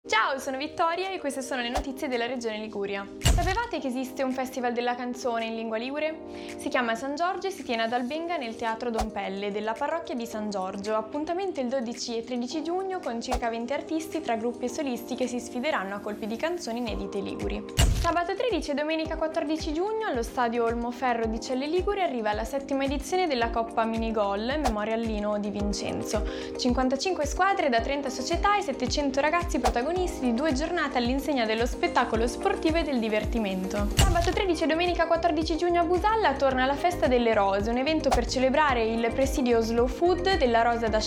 Ciao, sono Vittoria e queste sono le notizie della regione Liguria. Sapevate che esiste un festival della canzone in lingua ligure? Si chiama San Giorgio e si tiene ad Albenga nel Teatro Don Pelle della parrocchia di San Giorgio. Appuntamento il 12 e 13 giugno con circa 20 artisti tra gruppi e solisti che si sfideranno a colpi di canzoni inedite liguri. Sabato 13 e domenica 14 giugno allo stadio Olmoferro di Celle Ligure arriva la 7ª edizione della Coppa Minigol Memoriallino di Vincenzo. 55 squadre da 30 società e 700 ragazzi protagonisti di 2 giornate all'insegna dello spettacolo sportivo e del divertimento. Sabato 13 e domenica 14 giugno a Busalla torna la Festa delle Rose, un evento per celebrare il presidio Slow Food della rosa da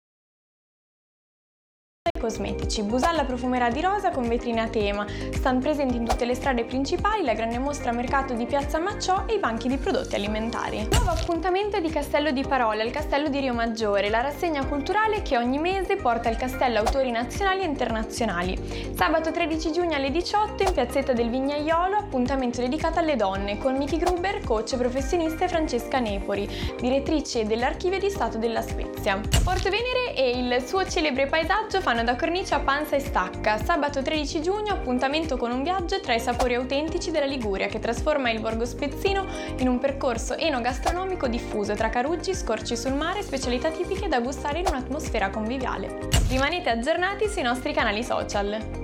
cosmetici. Busalla profumerà di rosa con vetrine a tema, stand presenti in tutte le strade principali, la grande mostra mercato di Piazza Macciò e i banchi di prodotti alimentari. Nuovo appuntamento di Castello di Parole al Castello di Rio Maggiore, la rassegna culturale che ogni mese porta al castello autori nazionali e internazionali. Sabato 13 giugno alle 18 in Piazzetta del Vignaiolo, appuntamento dedicato alle donne con Miki Gruber, coach professionista, e Francesca Nepori, direttrice dell'Archivio di Stato della Spezia. Porto Venere e il suo celebre paesaggio fanno da cornice a Panza e Stacca. Sabato 13 giugno appuntamento con un viaggio tra i sapori autentici della Liguria che trasforma il borgo spezzino in un percorso enogastronomico diffuso tra caruggi, scorci sul mare e specialità tipiche da gustare in un'atmosfera conviviale. Rimanete aggiornati sui nostri canali social.